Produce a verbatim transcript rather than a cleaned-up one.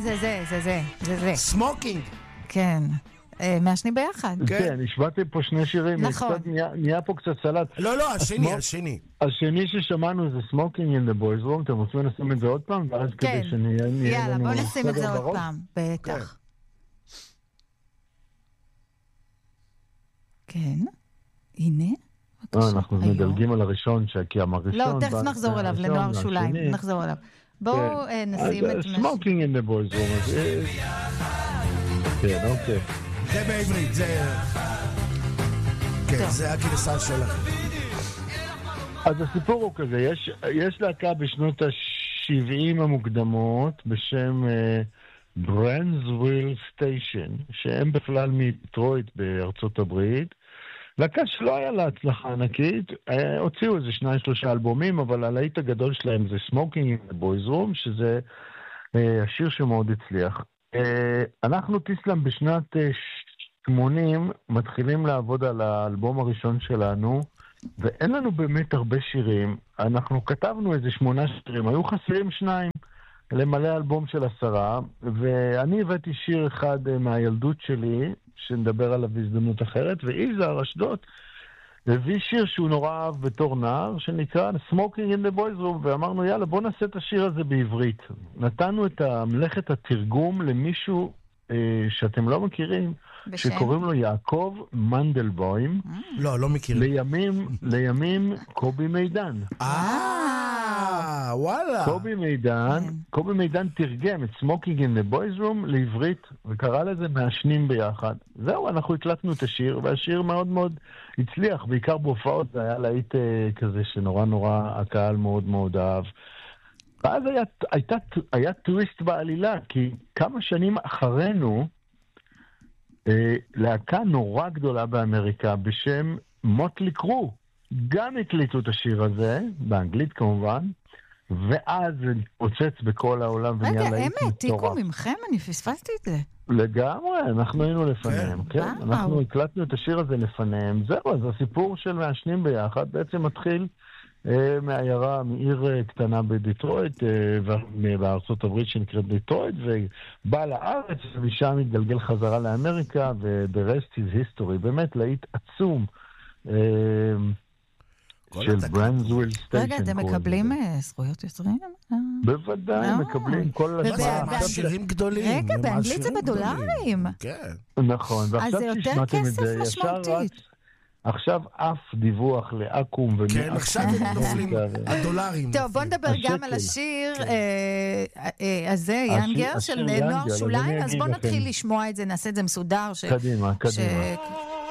זה זה, זה זה, זה זה. סמוקינג. כן. מעשנים ביחד. כן, נשמעתם פה שני שירים. נכון. נהיה פה קצת סלט. לא, לא, השני, השני. השני ששמענו זה Smoking in the Boys Room. אתם רוצים לשים את זה עוד פעם? ואז כדי שנהיה... יאללה, בוא נשים את זה עוד פעם. בטח. כן. הנה. אנחנו מדלגים על הראשון, כי הראשון... לא, תכף נחזור אליו, לנוער שוליים. נחזור אליו. בואו נשים את... Smoking in the Boys Room. כן, אוקיי. זה בעברית, זה... כן, זה הגרסה שלה. אז הסיפור הוא כזה, יש, יש להקה בשנות ה-שבעים המוקדמות בשם ברנזוויל סטיישן, שהם בכלל מדיטרויט בארצות הברית. להקה שלא היה לה הצלחה ענקית, הוציאו איזה שניים שלושה אלבומים, אבל הלהיט הגדול שלהם זה Smoking in the Boys Room, שזה השיר שמאוד הצליח. אנחנו טיסלאם בשנת שמונים מתחילים לעבוד על האלבום הראשון שלנו, ואין לנו באמת הרבה שירים. אנחנו כתבנו איזה שמונה שירים, היו חסרים שניים למלא אלבום של עשרה, ואני הבאתי שיר אחד מהילדות שלי, שנדבר עליו בהזדמנות אחרת, ויזהר אשדוד הביא שיר שהוא נורא אהב בתור נער, שנקרא Smoking in the Boys Room, ואמרנו יאללה בוא נעשה את השיר הזה בעברית. נתנו את מלאכת התרגום למישהו אה, שאתם לא מכירים, בשם? שקוראים לו יעקב מנדלבוים. לא, לא מכירים. לימים, לימים קובי מידן. אה, וואלה. קובי מידן, קובי מידן תרגם את Smoking in the Boys Room לעברית, וקרא לזה מעשנים ביחד. זהו, אנחנו הקלטנו את השיר, והשיר מאוד מאוד הצליח, בעיקר בהופעות, זה היה להיט כזה שנורא נורא הקהל מאוד מאוד אהב. ואז היה, הייתה, היה טוויסט בעלילה, כי כמה שנים אחרינו, אה, להקה נורא גדולה באמריקה בשם מוטלי קרו, גם הקליטו את השיר הזה, באנגלית כמובן, ואז זה פוצץ בכל העולם ונהיה להיט מטורף. רגע, הם העתיקו ממכם? אני פספסתי את זה. לגמרי, אנחנו היינו לפניהם, כן? אנחנו הקלטנו את השיר הזה לפניהם. זהו, אז הסיפור של מעשנים ביחד בעצם מתחיל מעיירה, מעיר קטנה בדיטרויט, בארצות הברית שנקראת דיטרויט, ובא לארץ, ומשם התגלגל חזרה לאמריקה, ו-The rest is history. באמת להיט עצום של ברנזוויל סטיישן. רגע, אתם מקבלים זכויות יוצרים? בוודאי, מקבלים כל השעה. שירים גדולים. רגע, באנגלית זה בדולרים. כן. נכון, ועכשיו תשמעתם את זה, ישר רץ. עכשיו אף דיווח לאקום ומאקום. כן, עכשיו הם נופלים הדולרים. טוב, בוא נדבר גם על השיר הזה, יאנגר, של נוער שוליים, אז בוא נתחיל לשמוע את זה, נעשה את זה מסודר. קדימה, קדימה.